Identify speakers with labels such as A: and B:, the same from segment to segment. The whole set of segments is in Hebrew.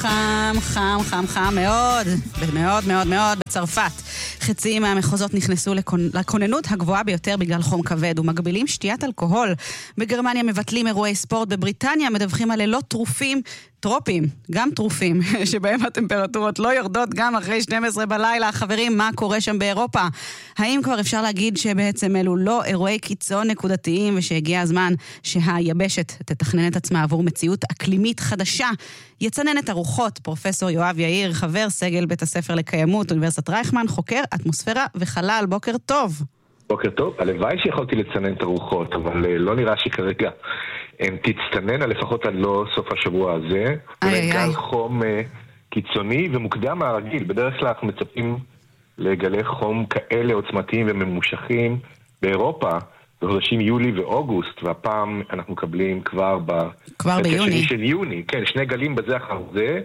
A: חם, חם, חם, חם מאוד, מאוד מאוד מאוד בצרפת. חצי מהמחוזות נכנסו לכוננות הגבוהה ביותר בגלל חום כבד ומגבילים שתיית אלכוהול. בגרמניה מבטלים אירועי ספורט, בבריטניה מדווחים על לילות טרופים, גם טרופים, שבהם הטמפרטורות לא יורדות גם אחרי 12 בלילה. חברים, מה קורה שם באירופה? האם כבר אפשר להגיד שבעצם אלו לא אירועי קיצון נקודתיים, ושהגיע הזמן שהיבשת תתכנן את עצמה עבור מציאות אקלימית חדשה? יצנן את הרוחות פרופסור יואב יאיר, חבר סגל בית הספר לקיימות, אוניברסיטת רייכמן, חוקר אטמוספירה וחלל. בוקר טוב.
B: בוקר טוב. הלוואי שיכולתי לצנן את הרוחות, אבל לא נראה שכרגע תצטנן, לפחות עד לא סוף השבוע הזה. גל חום קיצוני ומוקדם מהרגיל. בדרך כלל אנחנו מצפים לגלי חום כאלה עוצמתיים וממושכים באירופה בחודשים יולי ואוגוסט, והפעם אנחנו מקבלים כבר
A: ביוני
B: של יוני. כן, שני גלים בזה אחר זה,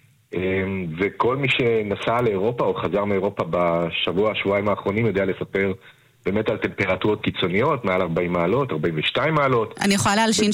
B: וכל מי שנסע לאירופה או חזר מאירופה שבועיים האחרונים יודע לספר באמת על טמפרטורות קיצוניות, מעל 40 מעלות, 42 מעלות.
A: אני יכולה להלשין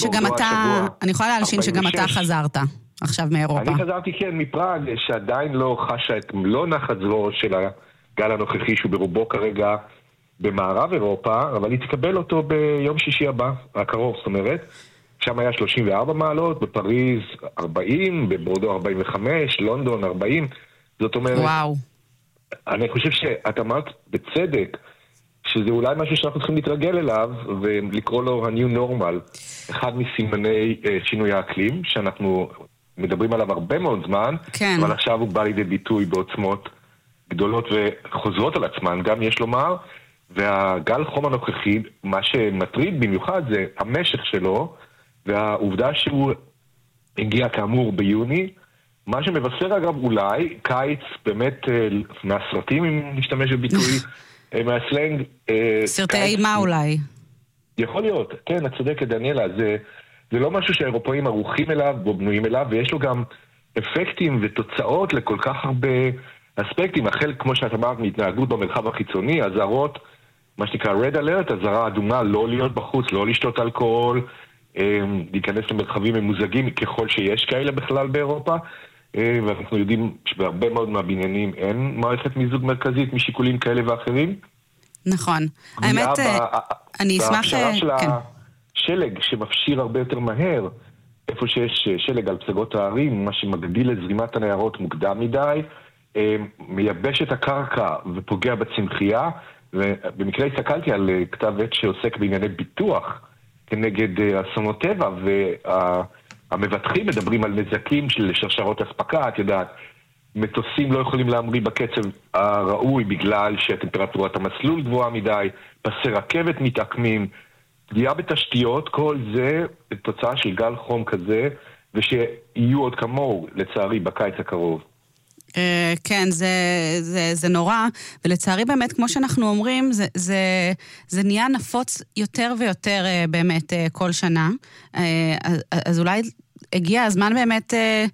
A: שגם אתה חזרת עכשיו מאירופה.
B: אני חזרתי, כן, מפראג, שעדיין לא חשה את מלוא נחת זרועו של הגל הנוכחי, שהוא ברובו כרגע במערב אירופה, אבל יתקבל אותו ביום שישי הבא, הקרוב, זאת אומרת. שם היה 34 מעלות, בפריז 40, בבורדו 45, לונדון 40. זאת אומרת,
A: וואו.
B: אני חושב שאת אמרת בצדק, שזה אולי משהו שאנחנו צריכים להתרגל אליו, ולקרוא לו ה-new normal. אחד מסימני שינוי האקלים, שאנחנו מדברים עליו הרבה מאוד זמן,
A: כן.
B: אבל עכשיו הוא בא לידי ביטוי בעוצמות גדולות וחוזרות על עצמן, גם יש לומר, והגל חום הנוכחי, מה שמטריד במיוחד זה המשך שלו, והעובדה שהוא הגיע כאמור ביוני, מה שמבשר אגב אולי קיץ באמת מהסרטים, אם נשתמש בביטוי, מהסלנג...
A: סרטי אימה אולי.
B: יכול להיות, כן, את צודקת דניאלה, זה לא משהו שהאירופאים ערוכים אליו, בו בנויים אליו, ויש לו גם אפקטים ותוצאות לכל כך הרבה אספקטים, החל כמו שאת אמרת מהתנהגות במרחב החיצוני, הזהרות, מה שנקרא red alert, הזהרה אדומה, לא להיות בחוץ, לא לשתות אלכוהול, להיכנס למרחבים ממוזגים ככל שיש כאלה בכלל באירופה, ואנחנו יודעים שבהרבה מאוד מהבניינים אין מערכת מיזוג מרכזית משיקולים כאלה ואחרים.
A: נכון. האמת, אני אשמח...
B: וההכשרה של השלג שמפשיר הרבה יותר מהר, איפה שיש שלג על פסגות הערים, מה שמגדיל את זרימת הנהרות מוקדם מדי, מייבש את הקרקע ופוגע בצמחייה, ובמקרה הסתכלתי על כתב עת שעוסק בענייני ביטוח כנגד אסונות טבע, והמבטחים מדברים על נזקים של שרשרות אספקה, את יודעת, מטוסים לא יכולים להמריא בקצב הראוי בגלל שטמפרטורת המסלול גבוהה מדי, פסי רכבת מתעקמים, פגיעה בתשתיות, כל זה תוצאה של גל חום כזה, ושיהיו עוד כמוהו לצערי בקיץ הקרוב.
A: כן, זה נורא, ולצערי באמת, כמו שאנחנו אומרים, זה נהיה נפוץ יותר ויותר באמת כל שנה, אז אולי הגיע הזמן באמת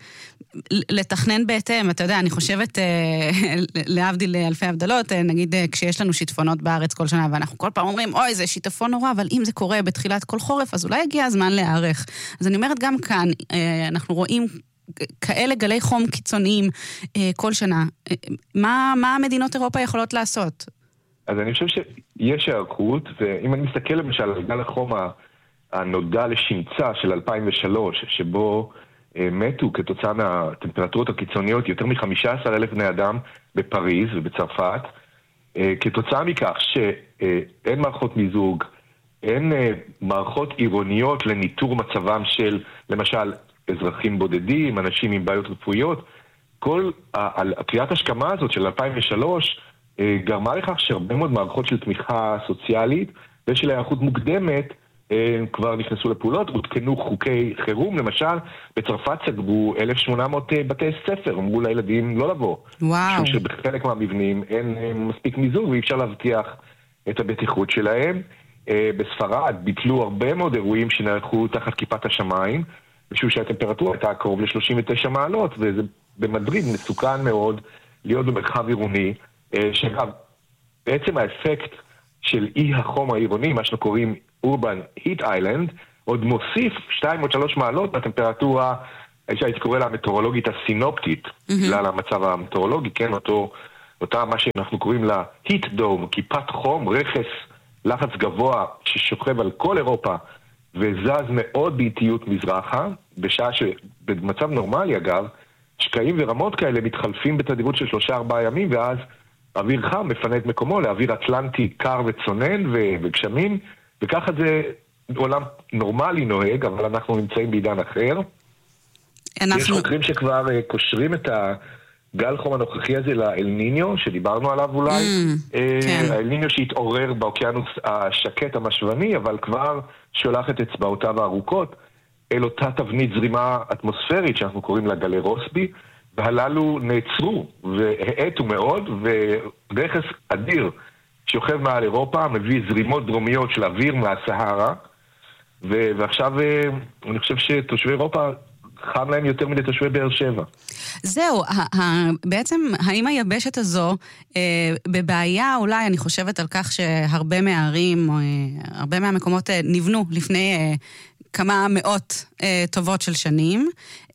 A: לתכנן בהתאם. אתה יודע, אני חושבת להבדיל אלפי הבדלות, נגיד כשיש לנו שיטפונות בארץ כל שנה, ואנחנו כל פעם אומרים, אוי, זה שיטפון נורא, אבל אם זה קורה בתחילת כל חורף, אז אולי הגיע הזמן להיערך. אז אני אומרת גם כאן, אנחנו רואים כאלה גלי חום קיצוניים כל שנה. מה מדינות אירופה יכולות לעשות?
B: אז אני חושב שיש הערכות, ואם אני מסתכל למשל על גל החום הנודע לשמצה של 2003, שבו מתו כתוצאה מהטמפרטורות הקיצוניות יותר מ-15,000 בני אדם בפריז ובצרפת, כתוצאה מכך שאין מערכות מיזוג, אין מערכות עירוניות לניטור מצבם של למשל אזרחים בודדים, אנשים עם בעיות רפואיות, כל הקריאת השכמה הזאת של 2003 גרמה לכך שהרבה מאוד מערכות של תמיכה סוציאלית ושל היערכות מוקדמת כבר נכנסו לפעולות, הותקנו חוקי חירום, למשל בצרפת סגרו 1,800 בתי ספר, אמרו לילדים לא לבוא.
A: וואו.
B: שבחלק מהמבנים אין מספיק מיזוג ואי אפשר להבטיח את הבטיחות שלהם. בספרד ביטלו הרבה מאוד אירועים שנערכו תחת כיפת השמיים, משום שהטמפרטורה הייתה קרוב ל-39 מעלות, וזה במדריד מסוכן מאוד להיות במרחב עירוני, שגם בעצם האפקט של אי החום העירוני, מה שאנחנו קוראים Urban Heat Island, עוד מוסיף 2 או 3 מעלות בטמפרטורה הייתי קורא לה המטאורולוגית הסינופטית, בגלל המצב המטאורולוגי, כן, אותה מה שאנחנו קוראים לה heat dome, כיפת חום, רכס, לחץ גבוה ששוכב על כל אירופה, וזז מאוד באיטיות מזרחה, בשעה שבמצב נורמלי אגב, שקעים ורמות כאלה מתחלפים בתדירות של 3-4 ימים, ואז אוויר חם מפנה את מקומו לאוויר אטלנטי קר וצונן וגשמים, וככה זה עולם נורמלי נוהג, אבל אנחנו נמצאים בעידן אחר. יש חוקרים שכבר קושרים את הגל חום הנוכחי הזה לאל ניניו, שדיברנו עליו אולי. האל ניניו שהתעורר באוקיינוס השקט המשוני, אבל כבר שולח את אצבעותיו הארוכות אל אותה תבנית זרימה אטמוספרית שאנחנו קוראים לה גלי רוסבי, והללו נעצרו והאטו מאוד, ורכס אדיר שיוכב מעל אירופה מביא זרימות דרומיות של אוויר מהסהרה, ועכשיו אני חושב שתושבי אירופה חם להם יותר מדי תושבי באר שבע.
A: זהו, בעצם האם היבשת הזו בבעיה, אולי אני חושבת על כך שהרבה מהערים, הרבה מהמקומות נבנו לפני כמה מאות טובות של שנים.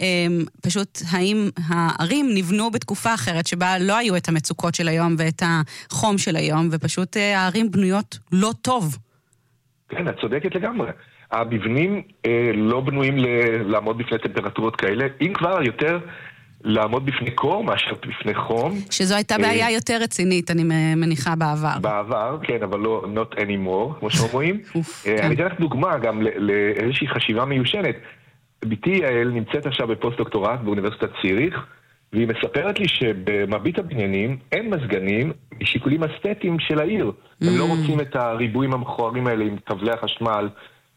A: פשוט האם הערים נבנו בתקופה אחרת שבה לא היו את המצוקות של היום ואת החום של היום, ופשוט הערים בנויות לא טוב.
B: כן, את צודקת לגמרי. המבנים לא בנויים לעמוד בפני טמפרטורות כאלה, אם כבר יותר לעמוד בפני קור מאשר בפני חום.
A: שזו הייתה בעיה יותר רצינית, אני מניחה בעבר.
B: בעבר, כן, אבל לא not anymore, כמו שאומרים. אני אתן לך דוגמה גם לאיזושהי חשיבה מיושנת. ביתי יעל נמצאת עכשיו בפוסט-דוקטורט באוניברסיטת ציריך, והיא מספרת לי שבמרבית הבניינים אין מזגנים משיקולים אסתטיים של העיר. הם לא רוצים את הריבועים המכוערים האלה עם כבלי החשמל,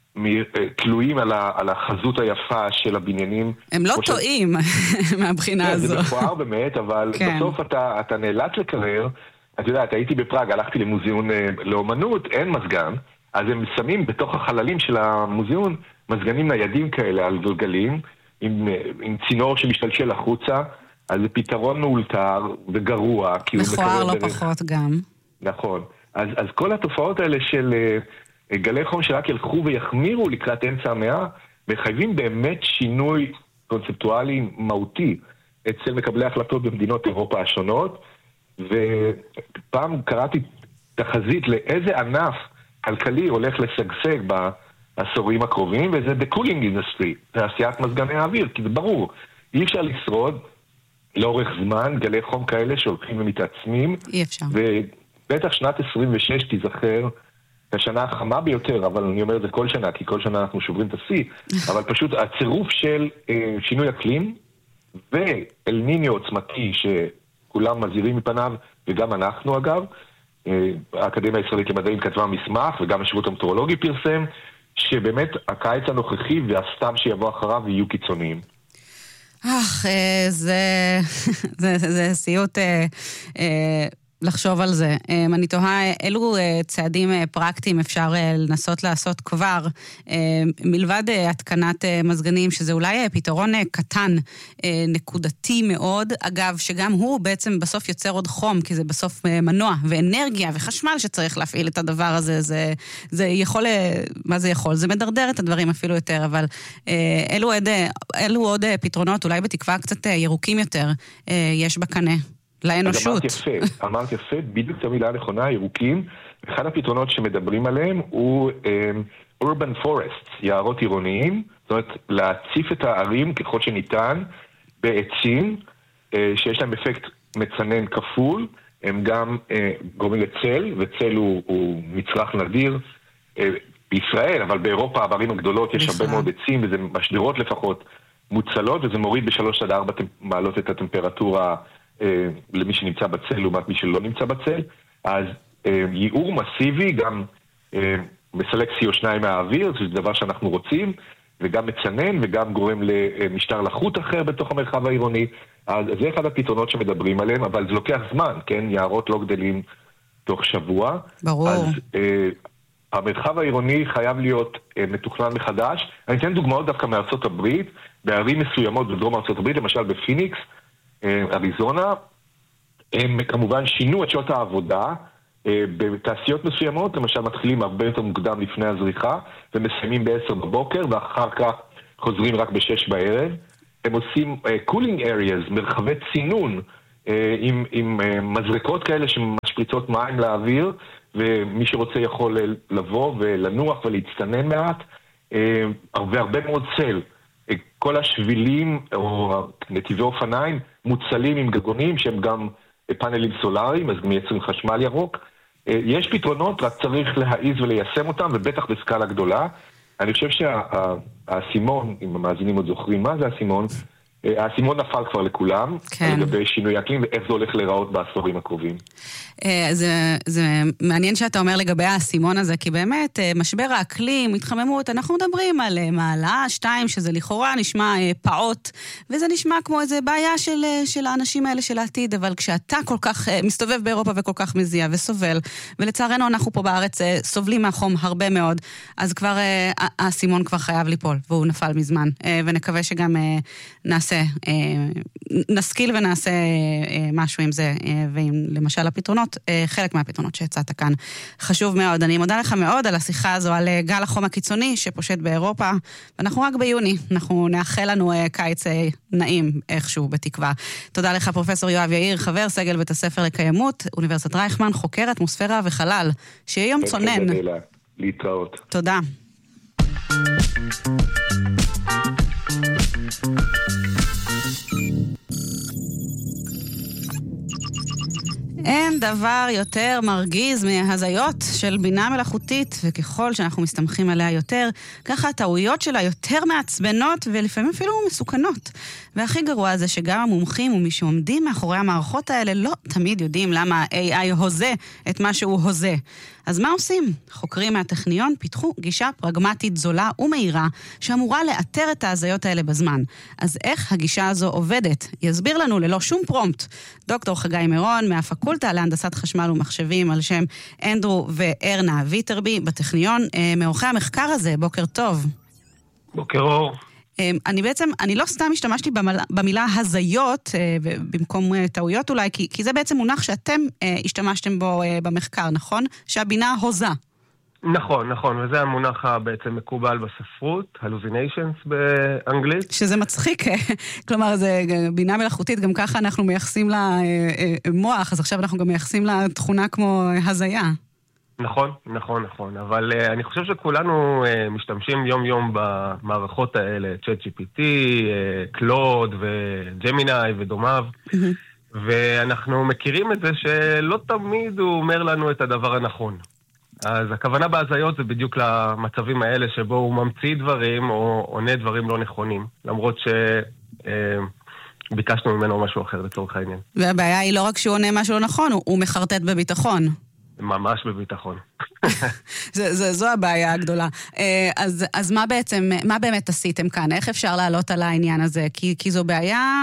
B: תלויים על החזות היפה של הבניינים.
A: הם לא טועים מהבחינה הזו.
B: זה מכוער באמת, אבל בסוף אתה נאלץ לקרר. את יודעת, הייתי בפראג, הלכתי למוזיאון לאומנות, אין מזגן, אז הם שמים בתוך החללים של המוזיאון מזגנים ניידים כאלה על גלגלים, עם צינור שמשתלשל החוצה, אז זה פתרון מאולתר וגרוע.
A: מכוער לא פחות גם.
B: נכון. אז כל התופעות האלה של גלי חום שרק ילכו ויחמירו לקראת אמצע המאה, מחייבים באמת שינוי קונספטואלי מהותי אצל מקבלי החלטות במדינות אירופה השונות, ופעם קראתי תחזית לאיזה ענף כלכלי הולך לשגשג בעשורים הקרובים, וזה the cooling industry, תעשיית מזגני האוויר, כי זה ברור, אי אפשר לשרוד לאורך זמן גלי חום כאלה שהולכים ומתעצמים.
A: אי אפשר.
B: ובטח שנת 26 תיזכר השנה החמה ביותר, אבל אני אומר את זה כל שנה, כי כל שנה אנחנו שוברים את השיא, אבל פשוט הצירוף של שינוי אקלים ואל ניניו עוצמתי שכולם מזהירים מפניו, וגם אנחנו אגב, האקדמיה הישראלית למדעים כתבה מסמך, וגם השירות המטאורולוגי פרסם, שבאמת הקיץ הנוכחי והסתיו שיבוא אחריו יהיו קיצוניים.
A: זה סיוט לחשוב על זה. אני תוהה אילו צעדים פרקטיים אפשר לנסות לעשות כבר, מלבד התקנת מזגנים, שזה אולי פתרון קטן, נקודתי מאוד, אגב, שגם הוא בעצם בסוף יוצר עוד חום, כי זה בסוף מנוע ואנרגיה וחשמל שצריך להפעיל את הדבר הזה, זה יכול, מה זה יכול? זה מדרדר את הדברים אפילו יותר, אבל אלו עוד פתרונות, אולי בתקווה קצת ירוקים יותר, יש בקנה. לאנושות.
B: אמרת יפה, בדיוק את המילה הנכונה, ירוקים. אחד הפתרונות שמדברים עליהם הוא urban forests, יערות עירוניים, זאת אומרת, להציף את הערים ככל שניתן בעצים, שיש להם אפקט מצנן כפול, הם גם גורמים לצל, וצל הוא מצרך נדיר בישראל, אבל באירופה, בערים הגדולות, יש הרבה מאוד עצים, וזה משדרות לפחות מוצלות, וזה מוריד ב3-4 מעלות את הטמפרטורה למי שנמצא בצל לעומת מי שלא נמצא בצל. אז ייעור מסיבי גם מסלק CO2 מהאוויר, זה דבר שאנחנו רוצים, וגם מצנן וגם גורם למשטר לחות אחר בתוך המרחב העירוני. אז זה אחד הפתרונות שמדברים עליהם, אבל זה לוקח זמן, כן? יערות לא גדלים תוך שבוע.
A: ברור.
B: אז המרחב העירוני חייב להיות מתוכנן מחדש. אני אתן דוגמאות דווקא מארצות הברית, בערים מסוימות בדרום ארצות הברית, למשל בפיניקס, אריזונה, הם כמובן שינו את שעות העבודה, בתעשיות מסוימות, למשל מתחילים הרבה יותר מוקדם לפני הזריחה, ומסיימים ב10 בבוקר, ואחר כך חוזרים רק ב6 בערב. הם עושים cooling areas, מרחבי צינון, עם מזרקות כאלה שמשפריצות מים לאוויר, ומי שרוצה יכול לבוא ולנוח ולהצטנן מעט, והרבה מאוד צל. כל השבילים או נתיבי אופניים מוצלים עם גגונים שהם גם פאנלים סולאריים, אז מייצרים חשמל ירוק. יש פתרונות, רק צריך להעיז וליישם אותם, ובטח בסקאלה גדולה. אני חושב שהאסימון, אם המאזינים עוד זוכרים מה זה האסימון, האסימון נפל כבר לכולם, לגבי שינוי אקלים, ואיך זה הולך להיראות בעשורים הקרובים.
A: זה מעניין שאתה אומר לגבי האסימון הזה, כי באמת, משבר האקלים, התחממות, אנחנו מדברים על מעלה 2, שזה לכאורה נשמע פעוט, וזה נשמע כמו איזו בעיה של האנשים האלה של העתיד, אבל כשאתה כל כך מסתובב באירופה וכל כך מזיע וסובל, ולצערנו אנחנו פה בארץ סובלים מהחום הרבה מאוד, אז כבר האסימון כבר חייב ליפול, והוא נפל מזמן, ונקווה שגם נשכיל ונעשה משהו עם זה, ועם למשל הפתרונות, חלק מהפתרונות שהצעת כאן. חשוב מאוד. אני מודה לך מאוד על השיחה הזו, על גל החום הקיצוני שפושט באירופה, ואנחנו רק ביוני. אנחנו נאחל לנו קיץ נעים איכשהו, בתקווה. תודה לך פרופסור יואב יאיר, חבר סגל בית הספר לקיימות, אוניברסיטת רייכמן, חוקר אטמוספירה וחלל. שיהיה יום צונן.
B: להתראות.
A: תודה. אין דבר יותר מרגיז מהזיות של בינה מלאכותית, וככל שאנחנו מסתמכים עליה יותר, ככה הטעויות שלה יותר מעצבנות ולפעמים אפילו מסוכנות. והכי גרוע זה שגם המומחים ומי שעומדים מאחורי המערכות האלה לא תמיד יודעים למה ה-AI הוזה את מה שהוא הוזה. אז מה עושים? חוקרים מהטכניון פיתחו גישה פרגמטית זולה ומהירה שאמורה לאתר את ההזיות האלה בזמן. אז איך הגישה הזו עובדת? יסביר לנו ללא שום פרומפט דוקטור חגי מירון מהפקולטה להנדסת חשמל ומחשבים על שם אנדרו וארנה ויטרבי בטכניון. מעורכי המחקר הזה, בוקר טוב.
C: בוקר אור.
A: אני לא סתם השתמשתי במילה הזיות, במקום טעויות אולי, כי זה בעצם מונח שאתם השתמשתם בו במחקר, נכון? שהבינה הוזה.
C: נכון, וזה המונח בעצם מקובל בספרות, hallucinations באנגלית.
A: שזה מצחיק, כלומר, זה בינה מלאכותית, גם ככה אנחנו מייחסים לה מוח, אז עכשיו אנחנו גם מייחסים לה תכונה כמו הזיה.
C: נכון, אבל אני חושב שכולנו משתמשים יום-יום במערכות האלה, ChatGPT, קלוד וג'מיני ודומיו, ואנחנו מכירים את זה שלא תמיד הוא אומר לנו את הדבר הנכון. אז הכוונה בהזיות זה בדיוק למצבים האלה שבו הוא ממציא דברים או עונה דברים לא נכונים, למרות שביקשנו ממנו משהו אחר לצורך העניין.
A: והבעיה היא לא רק שהוא עונה משהו לא נכון, הוא מחרטט בביטחון.
C: ממש בביטחון.
A: זו הבעיה הגדולה. אז מה באמת עשיתם כאן? איך אפשר לעלות על העניין הזה? כי זו בעיה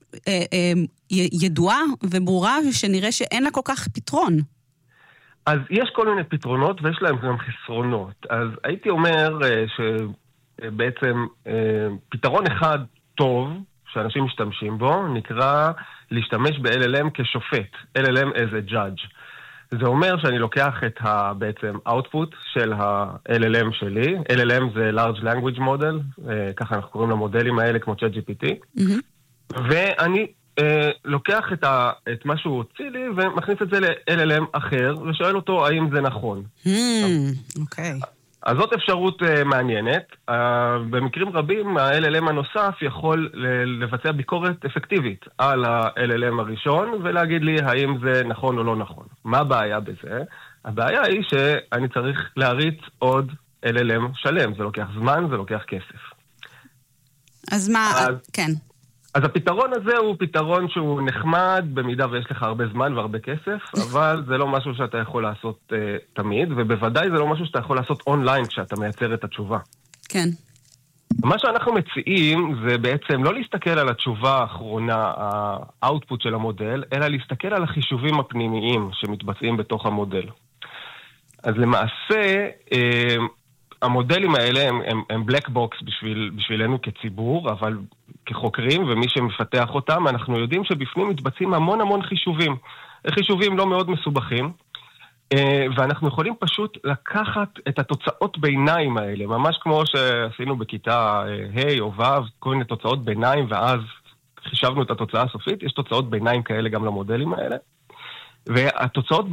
A: ידועה וברורה שנראה שאין לה כל כך פתרון.
C: אז יש כל מיני פתרונות ויש להם גם חסרונות. אז הייתי אומר שבעצם פתרון אחד טוב שאנשים משתמשים בו נקרא להשתמש ב-LLM כשופט. LLM as a judge. זה אומר שאני לוקח את בעצם output של ה-LLM שלי. LLM זה large language model, ככה אנחנו קוראים למודלים האלה כמו ChatGPT. ואני לוקח את מה שהוא הוציא לי ומכניס את זה ל-LLM אחר ושואל אותו האם זה נכון.
A: אוקיי.
C: אז זאת אפשרות מעניינת. במקרים רבים ה-LLM הנוסף יכול לבצע ביקורת אפקטיבית על ה-LLM הראשון ולהגיד לי האם זה נכון או לא נכון. מה הבעיה בזה? הבעיה היא שאני צריך להריץ עוד LLM שלם. זה לוקח זמן, זה לוקח כסף.
A: אז מה? כן.
C: אז הפתרון הזה הוא פתרון שהוא נחמד במידה ויש לך הרבה זמן והרבה כסף, אבל זה לא משהו שאתה יכול לעשות תמיד, ובוודאי זה לא משהו שאתה יכול לעשות אונליין כשאתה מייצר את התשובה.
A: כן.
C: מה שאנחנו מציעים זה בעצם לא להסתכל על התשובה האחרונה, האוטפוט של המודל, אלא להסתכל על החישובים הפנימיים שמתבצעים בתוך המודל. אז למעשה, המודלים האלה הם black box בשבילנו כציבור, אבל כחוקרים ומי שמפתח אותם, אנחנו יודעים שבפנים מתבצעים המון חישובים. חישובים לא מאוד מסובכים, ואנחנו יכולים פשוט לקחת את התוצאות ביניים האלה, ממש כמו שעשינו בכיתה ה' או ו', כל מיני תוצאות ביניים, ואז חישבנו את התוצאה הסופית, יש תוצאות ביניים כאלה גם למודלים האלה, והתוצאות